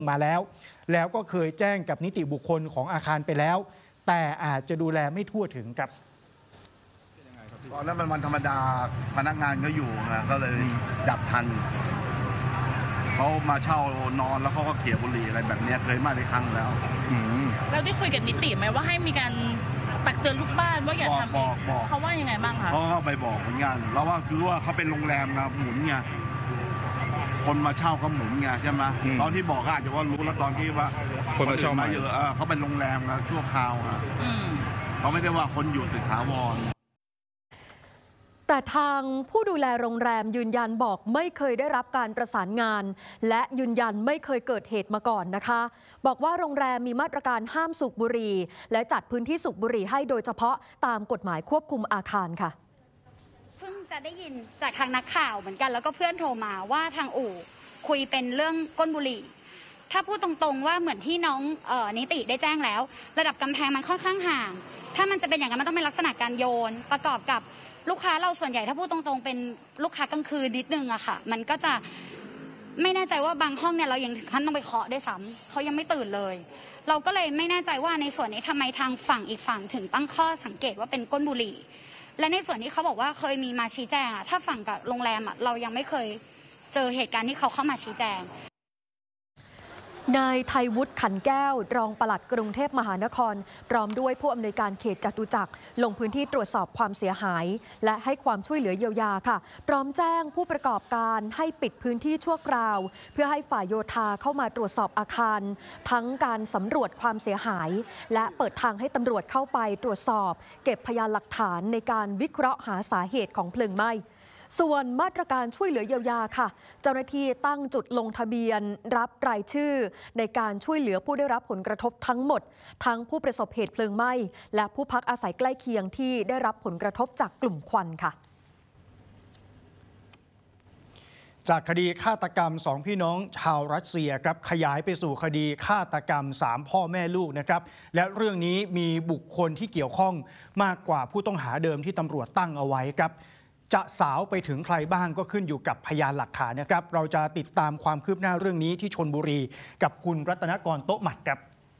มาแล้วก็เคยแจ้งกับนิติบุคคลของอาคารไปแล้วแต่อาจจะดูแลไม่ทั่วถึงครับตอนนั้นมันวันธรรมดาพนักงานก็อยู่นะก็เลยดับทันเขามาเช่านอนแล้วเขาก็เขี่ยบุหรี่อะไรแบบนี้เคยมาได้ครั้งแล้วเราได้คุยกับนิติไหมว่าให้มีการตักเตือนลูกบ้านว่าอย่าทำอีกเขาว่ายังไงบ้างคะเขาไปบอกเหมือนกันแล้วว่าคือว่าเขาเป็นโรงแรมนะหมุนไงคนมาเช่าก็หมุนไงใช่ไหมตอนที่บอกอาจจะว่ารู้แล้วตอนที่ว่าคนมาเช่ามาเยอะเขาเป็นโรงแรมนะชั่วคราวเขาไม่ได้ว่าคนอยู่ตึกถาวรแต่ทางผู้ดูแลโรงแรมยืนยันบอกไม่เคยได้รับการประสานงานและยืนยันไม่เคยเกิดเหตุมาก่อนนะคะบอกว่าโรงแรมมีมาตรการห้ามสูบบุหรี่และจัดพื้นที่สูบบุหรี่ให้โดยเฉพาะตามกฎหมายควบคุมอาคารค่ะเพิ่งจะได้ยินจากทางนักข่าวเหมือนกันแล้วก็เพื่อนโทรมาว่าทางอู่คุยเป็นเรื่องก้นบุหรี่ถ้าพูดตรงๆว่าเหมือนที่น้องนิติได้แจ้งแล้วระดับกำแพงมันค่อนข้างห่างถ้ามันจะเป็นอย่างนั้นมันต้องเป็นลักษณะการโยนประกอบกับลูกค้าเราส่วนใหญ่ถ้าพูดตรงๆเป็นลูกค้ากลางคืนนิดนึงอะค่ะมันก็จะไม่แน่ใจว่าบางห้องเนี่ยเรายังขั้นต้องไปเคาะด้วยซ้ำเขายังไม่ตื่นเลยเราก็เลยไม่แน่ใจว่าในส่วนนี้ทำไมทางฝั่งอีกฝั่งถึงตั้งข้อสังเกตว่าเป็นก้นบุหรี่และในส่วนที่เขาบอกว่าเคยมีมาชี้แจงอะถ้าฝั่งกับโรงแรมอะเรายังไม่เคยเจอเหตุการณ์ที่เขาเข้ามาชี้แจงนายไทยวุฒิขันแก้วรองปลัดกรุงเทพมหานครพร้อมด้วยผู้อำนวยการเขตจตุจักรลงพื้นที่ตรวจสอบความเสียหายและให้ความช่วยเหลือเยียวยาค่ะพร้อมแจ้งผู้ประกอบการให้ปิดพื้นที่ชั่วคราวเพื่อให้ฝ่ายโยธาเข้ามาตรวจสอบอาคารทั้งการสำรวจความเสียหายและเปิดทางให้ตำรวจเข้าไปตรวจสอบเก็บพยานหลักฐานในการวิเคราะห์หาสาเหตุของเพลิงไหม้ส่วนมาตรการช่วยเหลือเยียวยาค่ะเจ้าหน้าที่ตั้งจุดลงทะเบียนรับรายชื่อในการช่วยเหลือผู้ได้รับผลกระทบทั้งหมดทั้งผู้ประสบเหตุเพลิงไหม้และผู้พักอาศัยใกล้เคียงที่ได้รับผลกระทบจากกลุ่มควันค่ะจากคดีฆาตกรรม2พี่น้องชาวรัสเซียครับขยายไปสู่คดีฆาตกรรม3พ่อแม่ลูกนะครับและเรื่องนี้มีบุคคลที่เกี่ยวข้องมากกว่าผู้ต้องหาเดิมที่ตำรวจตั้งเอาไว้ครับจะสาวไปถึงใครบ้างก็ขึ้นอยู่กับพยานหลักฐานนะครับเราจะติดตามความคืบหน้าเรื่องนี้ที่ชลบุรีกับคุณรัตนกรโต๊ะหมัดครับ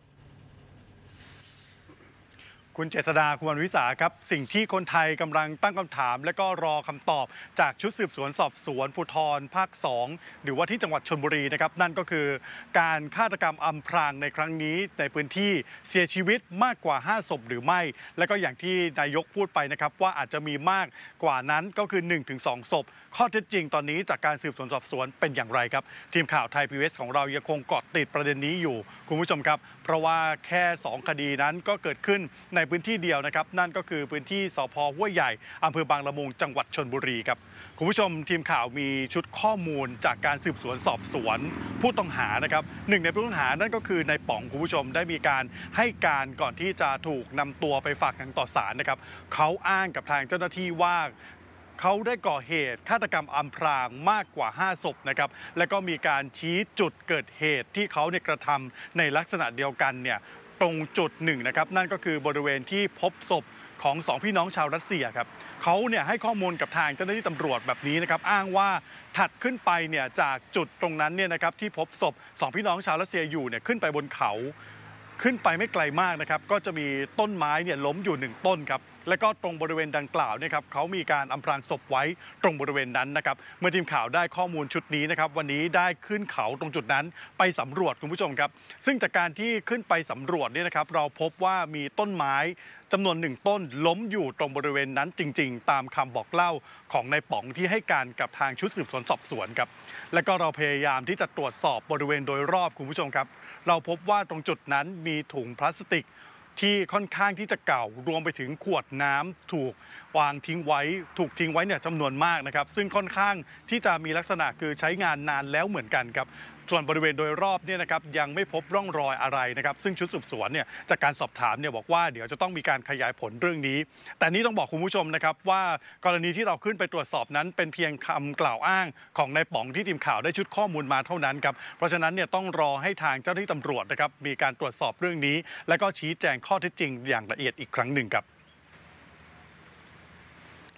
คุณเจษฎา คุณวรรณวิสาครับสิ่งที่คนไทยกำลังตั้งคำถามและก็รอคำตอบจากชุดสืบสวนสอบสวนภูธรภาค 2หรือว่าที่จังหวัดชลบุรีนะครับนั่นก็คือการฆาตกรรมอำพรางในครั้งนี้ในพื้นที่เสียชีวิตมากกว่า5ศพหรือไม่และก็อย่างที่นายกพูดไปนะครับว่าอาจจะมีมากกว่านั้นก็คือ 1-2 ศพข้อเท็จจริงตอนนี้จากการสืบสวนสอบสวนเป็นอย่างไรครับทีมข่าวไทย PBS ของเรายังคงเกาะติดประเด็นนี้อยู่คุณผู้ชมครับเพราะว่าแค่2คดีนั้นก็เกิดขึ้นในพื้นที่เดียวนะครับนั่นก็คือพื้นที่สภ.ห้วยใหญ่อำเภอบางละมุงจังหวัดชลบุรีครับคุณผู้ชมทีมข่าวมีชุดข้อมูลจากการสืบสวนสอบสวนผู้ต้องหานะครับหนึ่งในผู้ต้องหานั่นก็คือนายป๋องคุณผู้ชมได้มีการให้การก่อนที่จะถูกนำตัวไปฝากขังต่อศาลนะครับเขาอ้างกับทางเจ้าหน้าที่ว่าเขาได้ก่อเหตุฆาตกรรมอำพรางมากกว่า5ศพนะครับและก็มีการชี้จุดเกิดเหตุที่เขากระทำในลักษณะเดียวกันเนี่ยตรงจุดหนึ่งนะครับนั่นก็คือบริเวณที่พบศพของ2พี่น้องชาวรัสเซียครับเขาให้ข้อมูลกับทางเจ้าหน้าที่ตำรวจแบบนี้นะครับอ้างว่าถัดขึ้นไปจากจุดตรงนั้นนะครับที่พบศพ2พี่น้องชาวรัสเซียอยู่ขึ้นไปบนเขาขึ้นไปไม่ไกลมากนะครับก็จะมีต้นไม้ล้มอยู่1ต้นครับและก็ตรงบริเวณดังกล่าวนะครับเขามีการอำพรางศพไว้ตรงบริเวณนั้นนะครับเมื่อทีมข่าวได้ข้อมูลชุดนี้นะครับวันนี้ได้ขึ้นเขาตรงจุดนั้นไปสำรวจคุณผู้ชมครับซึ่งจากการที่ขึ้นไปสำรวจนะครับเราพบว่ามีต้นไม้จำนวน1ต้นล้มอยู่ตรงบริเวณนั้นจริงๆตามคำบอกเล่าของนายป๋องที่ให้การกับทางชุดสืบสวนสอบสวนครับและก็เราพยายามที่จะตรวจสอบบริเวณโดยรอบคุณผู้ชมครับเราพบว่าตรงจุดนั้นมีถุงพลาสติกที่ค่อนข้างที่จะเก่ารวมไปถึงขวดน้ำถูกทิ้งไว้จำนวนมากนะครับซึ่งค่อนข้างที่จะมีลักษณะคือใช้งานนานแล้วเหมือนกันครับส่วนบริเวณโดยรอบนะครับยังไม่พบร่องรอยอะไรนะครับซึ่งชุดสืบสวนจากการสอบถามบอกว่าเดี๋ยวจะต้องมีการขยายผลเรื่องนี้แต่นี้ต้องบอกคุณผู้ชมนะครับว่ากรณีที่เราขึ้นไปตรวจสอบนั้นเป็นเพียงคำกล่าวอ้างของนายป๋องที่ทีมข่าวได้ชุดข้อมูลมาเท่านั้นครับเพราะฉะนั้นต้องรอให้ทางเจ้าหน้าที่ตำรวจนะครับมีการตรวจสอบเรื่องนี้และก็ชี้แจงข้อเท็จจริงอย่างละเอียดอีกครั้งหนึ่งครับ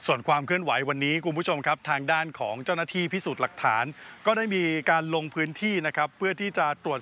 ส่วนความเคลื่อนไหววันนี้คุณผู้ชมครับทางด้านของเจ้าหน้าที่พิสูจน์หลักฐาน ก็ได้มีการลงพื้นที่นะครับเพื่อที่จะตรวจ